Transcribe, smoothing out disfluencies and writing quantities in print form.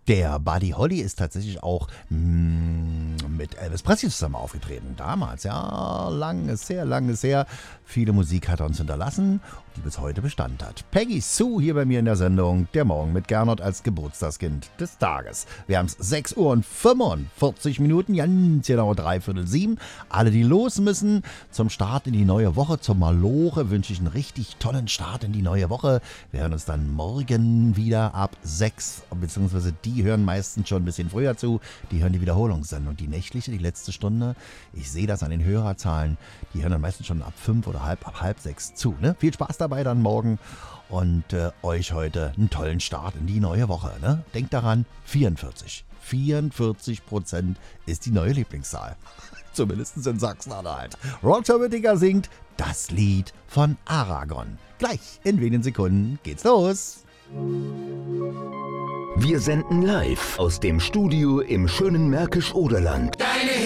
Der Buddy Holly ist tatsächlich auch mit Elvis Presley zusammen aufgetreten. Damals, ja, sehr lange her. Viele Musik hat er uns hinterlassen, die bis heute Bestand hat. Peggy Sue hier bei mir in der Sendung. Der Morgen mit Gernot als Geburtstagskind des Tages. Wir haben es 6 Uhr und 45 Minuten, ganz genau 6:45. Alle, die los müssen zum Start in die neue Woche, zum Maloche, wünsche ich einen richtig tollen Start in die neue Woche. Wir hören uns dann morgen wieder ab 6, beziehungsweise die hören meistens schon ein bisschen früher zu. Die hören die Wiederholungssendung, die nächtliche, die letzte Stunde. Ich sehe das an den Hörerzahlen. Die hören dann meistens schon ab 5 oder ab halb 6 zu. Ne? Viel Spaß dabei dann morgen und euch heute einen tollen Start in die neue Woche. Ne? Denkt daran, 44%. 44% ist die neue Lieblingszahl. Zumindest in Sachsen-Anhalt. Roger Whittaker singt das Lied von Aragon. Gleich in wenigen Sekunden geht's los. Wir senden live aus dem Studio im schönen Märkisch-Oderland. Deine